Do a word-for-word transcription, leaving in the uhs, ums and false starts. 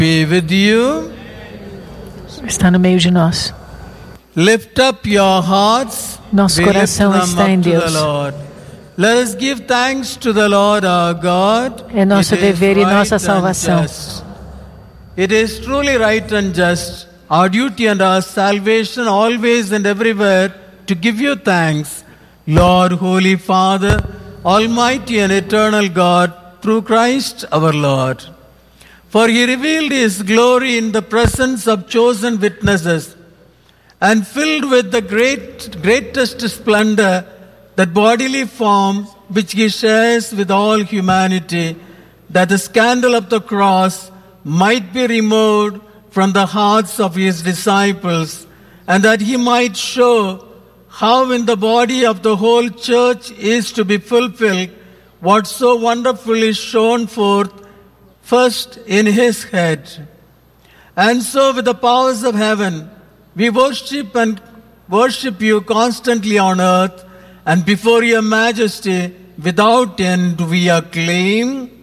be with you. Está no meio de nós. Lift up your hearts. Nosso We lift coração them está up em to Deus. the Lord. Let us give thanks to the Lord our God. É nosso It is dever e right nossa and salvação. just. It is truly right and just, our duty and our salvation, always and everywhere, to give you thanks, Lord, Holy Father, Almighty and eternal God, through Christ our Lord. For he revealed his glory in the presence of chosen witnesses, and filled with the great, greatest splendor, that bodily form which he shares with all humanity, that the scandal of the cross might be removed from the hearts of his disciples, and that he might show how in the body of the whole church is to be fulfilled what so wonderfully shone forth first in his head. And so with the powers of heaven, we worship and worship you constantly on earth, and before your majesty without end we acclaim,